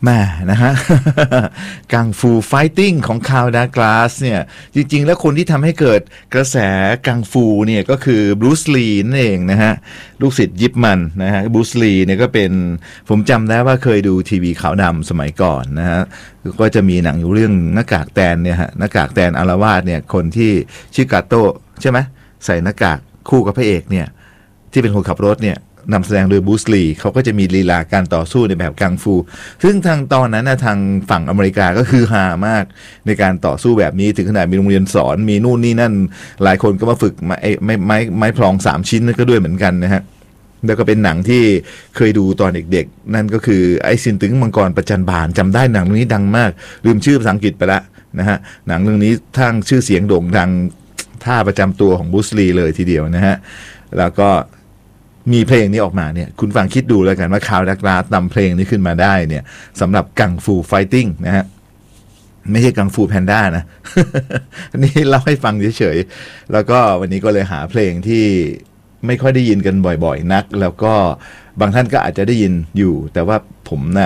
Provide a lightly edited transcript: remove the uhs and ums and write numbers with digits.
มานะฮะ กังฟูไฟติ้งของคาร์ล ดักลาสเนี่ยจริงๆแล้วคนที่ทำให้เกิดกระแสกังฟูเนี่ยก็คือบรูซลีนั่นเองนะฮะลูกศิษย์ยิปมันนะฮะบรูซลีเนี่ยก็เป็นผมจำได้ว่าเคยดูทีวีขาวดำสมัยก่อนนะฮะก็จะมีหนังอยู่เรื่องหน้ากากแตนเนี่ยฮะหน้ากากแตนอารวาสเนี่ยคนที่ชื่อกาโต้ใช่ไหมใส่หน้ากากคู่กับพระเอกเนี่ยที่เป็นคนขับรถเนี่ยนำแสดงโดยบรูซลีเขาก็จะมีลีลาการต่อสู้ในแบบกังฟูซึ่งทางตอนนั้นนะทางฝั่งอเมริกาก็คือฮามากในการต่อสู้แบบนี้ถึงขนาดมีโรงเรียนสอนมีนู่นนี่นั่นหลายคนก็มาฝึกไม้พลอง3ชิ้นก็ด้วยเหมือนกันนะฮะแล้วก็เป็นหนังที่เคยดูตอนเด็กๆนั่นก็คือไอ้ซินตึงมังกรประจันบานจำได้หนังเรื่องนี้ดังมากลืมชื่อภาษาอังกฤษไปละนะฮะหนังเรื่องนี้ทั้งชื่อเสียงโด่งดังท่าประจำตัวของบรูซลีเลยทีเดียวนะฮะแล้วก็มีเพลงนี้ออกมาเนี่ยคุณฟังคิดดูแล้วกันว่าคาร์ล ดักลาสนำเพลงนี้ขึ้นมาได้เนี่ยสำหรับกังฟูไฟติ้งนะฮะไม่ใช่กังฟูแพนด้านะ อันนี้เล่าให้ฟังเฉยๆแล้วก็วันนี้ก็เลยหาเพลงที่ไม่ค่อยได้ยินกันบ่อยๆนักแล้วก็บางท่านก็อาจจะได้ยินอยู่แต่ว่าผมนะ